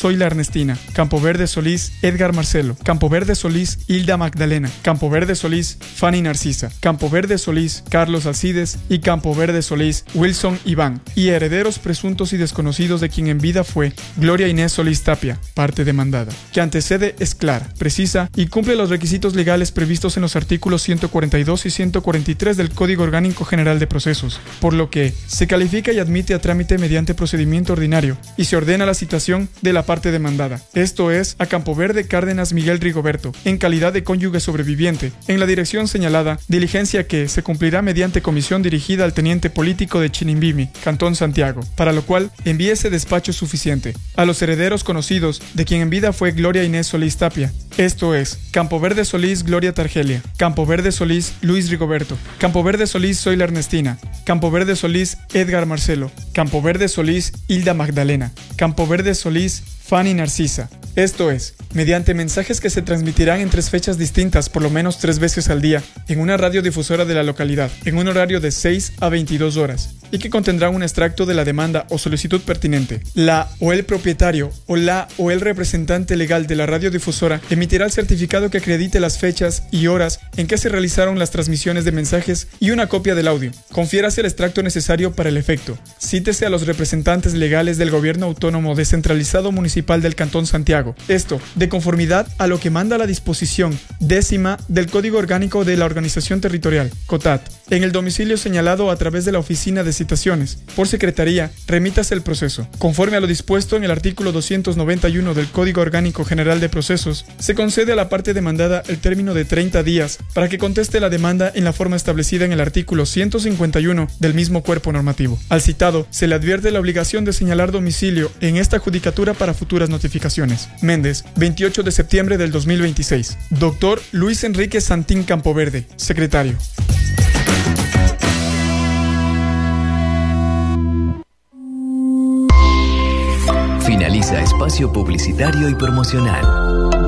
Zoila Ernestina. Campoverde Solís, Edgar Marcelo. Campoverde Solís, Hilda Magdalena. Campoverde Solís, Fanny Narcisa. Campoverde Solís, Carlos Alcides. Y Campoverde Solís, Wilson Iván. Y herederos presuntos y desconocidos de quien en vida fue Gloria Inés Solís Tapia, parte demandada, que antecede es clara, precisa y cumple los requisitos legales previstos en los artículos 142 y 143 del Código Orgánico General de Procesos, por lo que se califica y admite a trámite mediante procedimiento ordinario y se ordena la citación de la parte demandada, esto es, a Campoverde Cárdenas Miguel Rigoberto, en calidad de cónyuge sobreviviente, en la dirección señalada, diligencia que se cumplirá mediante comisión dirigida al teniente político de Chinimbimi, Cantón Santiago, para lo cual envíe ese despacho suficiente a los herederos conocidos de quien en vida fue Gloria Inés Solís Tapia, esto es, Campoverde Solís Gloria Targelia, Campoverde Solís Luis Rigoberto, Campoverde Solís Zoila Ernestina, Campoverde Solís Edgar Marcelo, Campoverde Solís Hilda Magdalena, Campoverde Solís Fanny Narcisa. Esto es, mediante mensajes que se transmitirán en 3 fechas distintas por lo menos 3 veces al día, en una radiodifusora de la localidad, en un horario de 6 a 22 horas, y que contendrán un extracto de la demanda o solicitud pertinente. La o el propietario o la o el representante legal de la radiodifusora emitirá el certificado que acredite las fechas y horas en que se realizaron las transmisiones de mensajes y una copia del audio. Confiérase el extracto necesario para el efecto. Cítese a los representantes legales del Gobierno Autónomo Descentralizado Municipal del Cantón Santiago. Esto, de conformidad a lo que manda la disposición 10ª del Código Orgánico de la Organización Territorial, COTAT, en el domicilio señalado a través de la Oficina de Citaciones. Por Secretaría, remítase el proceso. Conforme a lo dispuesto en el artículo 291 del Código Orgánico General de Procesos, se concede a la parte demandada el término de 30 días para que conteste la demanda en la forma establecida en el artículo 151 del mismo cuerpo normativo. Al citado, se le advierte la obligación de señalar domicilio en esta judicatura para futuras notificaciones. Méndez, 28 de septiembre del 2026. Doctor Luis Enrique Santín Campoverde, secretario. Finaliza espacio publicitario y promocional.